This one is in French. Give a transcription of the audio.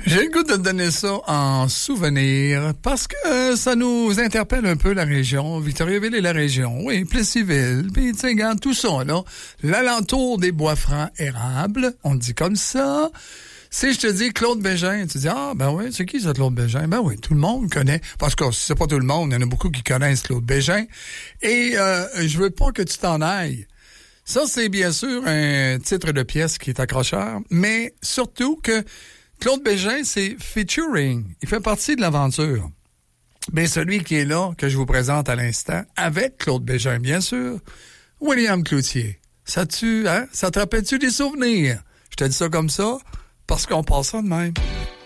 J'ai le goût de te donner ça en souvenir parce que ça nous interpelle un peu la région. Victoriaville et la région, oui, Plessisville, puis tu sais, regarde, tout ça, là. L'alentour des Bois-Francs érables, on dit comme ça. Si je te dis Claude Bégin, tu dis, ah, ben oui, c'est qui ça, Claude Bégin? Ben oui, tout le monde connaît. Parce que si c'est pas tout le monde, il y en a beaucoup qui connaissent Claude Bégin. Et je veux pas que tu t'en ailles. Ça, c'est bien sûr un titre de pièce qui est accrocheur, mais surtout que Claude Bégin, c'est featuring. Il fait partie de l'aventure. Bien, celui qui est là, que je vous présente à l'instant, avec Claude Bégin, bien sûr, William Cloutier. Ça te rappelle-tu des souvenirs? Je te dis ça comme ça, parce qu'on passe ça de même.